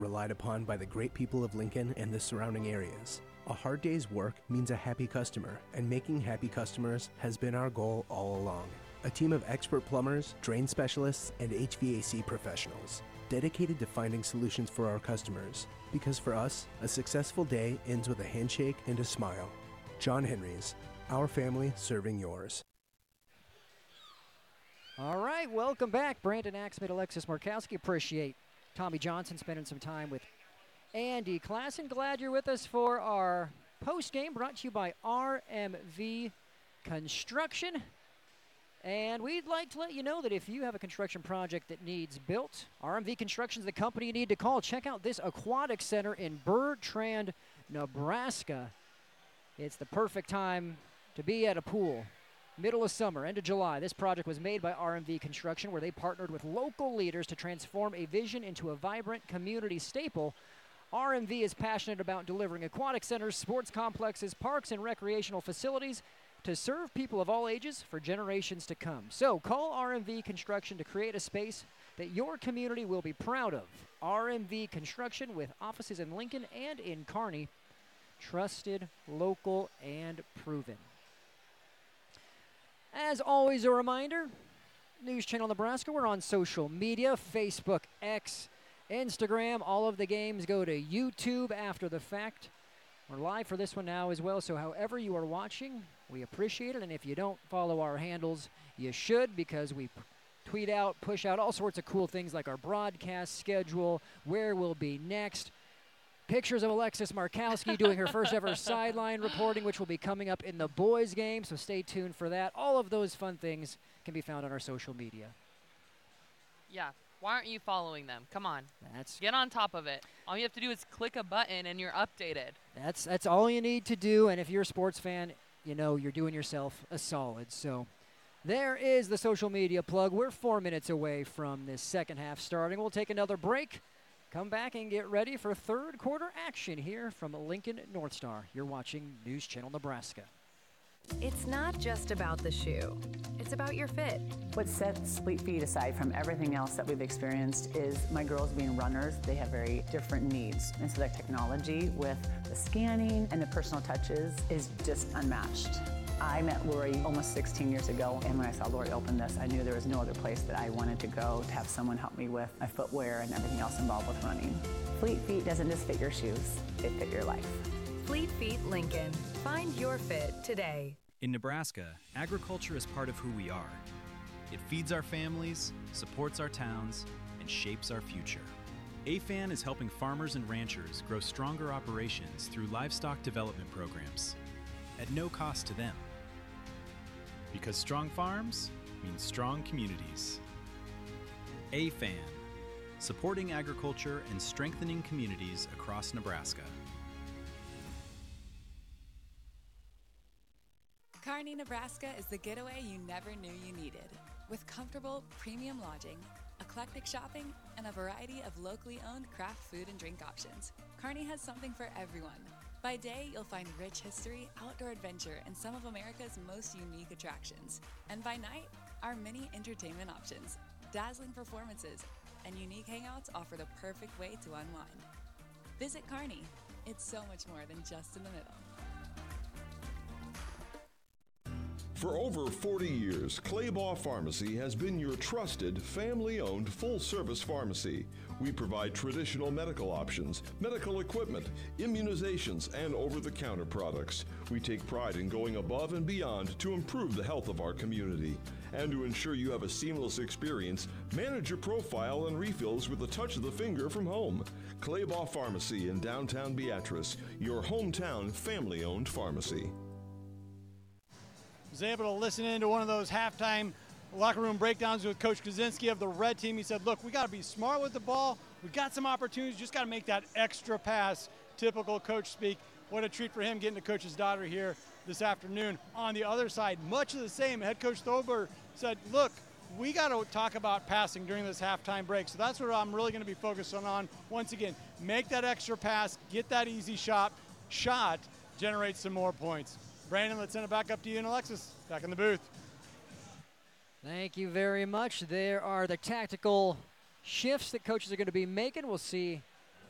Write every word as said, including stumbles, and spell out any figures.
relied upon by the great people of Lincoln and the surrounding areas. A hard day's work means a happy customer, and making happy customers has been our goal all along. A team of expert plumbers, drain specialists, and H V A C professionals, dedicated to finding solutions for our customers. Because for us, a successful day ends with a handshake and a smile. John Henry's, our family serving yours. All right, welcome back. Brandon Axmid, Alexis Markowski. Appreciate Tommy Johnson spending some time with Andy Klassen. Glad you're with us for our post game brought to you by R M V Construction. And we'd like to let you know that if you have a construction project that needs built, R M V Construction is the company you need to call. Check out this aquatic center in Bertrand, Nebraska. It's the perfect time to be at a pool. Middle of summer, end of July. This project was made by R M V Construction, where they partnered with local leaders to transform a vision into a vibrant community staple. R M V is passionate about delivering aquatic centers, sports complexes, parks, and recreational facilities to serve people of all ages for generations to come. So call R M V Construction to create a space that your community will be proud of. R M V Construction, with offices in Lincoln and in Kearney. Trusted, local, and proven. As always, a reminder, News Channel Nebraska, we're on social media, Facebook, X, Instagram. All of the games go to YouTube after the fact. We're live for this one now as well, so however you are watching, we appreciate it. And if you don't follow our handles, you should, because we tweet out, push out all sorts of cool things like our broadcast schedule, where we'll be next, pictures of Alexis Markowski doing her first ever sideline reporting, which will be coming up in the boys' game, so stay tuned for that. All of those fun things can be found on our social media. Yeah. Why aren't you following them? Come on. That's Get on top of it. All you have to do is click a button and you're updated. That's that's all you need to do, and if you're a sports fan, you know you're doing yourself a solid. So there is the social media plug. We're four minutes away from this second half starting. We'll take another break. Come back and get ready for third quarter action here from Lincoln North Star. You're watching News Channel Nebraska. It's not just about the shoe. It's about your fit. What sets Fleet Feet aside from everything else that we've experienced is my girls being runners. They have very different needs. And so that technology with the scanning and the personal touches is just unmatched. I met Lori almost sixteen years ago, and when I saw Lori open this, I knew there was no other place that I wanted to go to have someone help me with my footwear and everything else involved with running. Fleet Feet doesn't just fit your shoes, they fit your life. Fleet Feet Lincoln. Find your fit today. In Nebraska, agriculture is part of who we are. It feeds our families, supports our towns, and shapes our future. A F A N is helping farmers and ranchers grow stronger operations through livestock development programs at no cost to them. Because strong farms means strong communities. A F A N, supporting agriculture and strengthening communities across Nebraska. Kearney, Nebraska is the getaway you never knew you needed. With comfortable, premium lodging, eclectic shopping, and a variety of locally owned craft food and drink options, Kearney has something for everyone. By day, you'll find rich history, outdoor adventure, and some of America's most unique attractions. And by night, our many entertainment options, dazzling performances, and unique hangouts offer the perfect way to unwind. Visit Kearney. It's so much more than just in the middle. For over forty years, Claybaugh Pharmacy has been your trusted, family-owned, full-service pharmacy. We provide traditional medical options, medical equipment, immunizations, and over-the-counter products. We take pride in going above and beyond to improve the health of our community. And to ensure you have a seamless experience, manage your profile and refills with a touch of the finger from home. Claybaugh Pharmacy in downtown Beatrice, your hometown family-owned pharmacy. Was able to listen into one of those halftime locker room breakdowns with Coach Kaczynski of the red team. He said, look, we got to be smart with the ball. We got some opportunities, just got to make that extra pass. Typical coach speak. What a treat for him getting to coach his daughter here this afternoon. On the other side, much of the same. Head coach Thober said, look, we got to talk about passing during this halftime break. So that's what I'm really going to be focusing on. Once again, make that extra pass, get that easy shot, shot, generate some more points. Brandon, let's send it back up to you and Alexis. Back in the booth. Thank you very much. There are the tactical shifts that coaches are going to be making. We'll see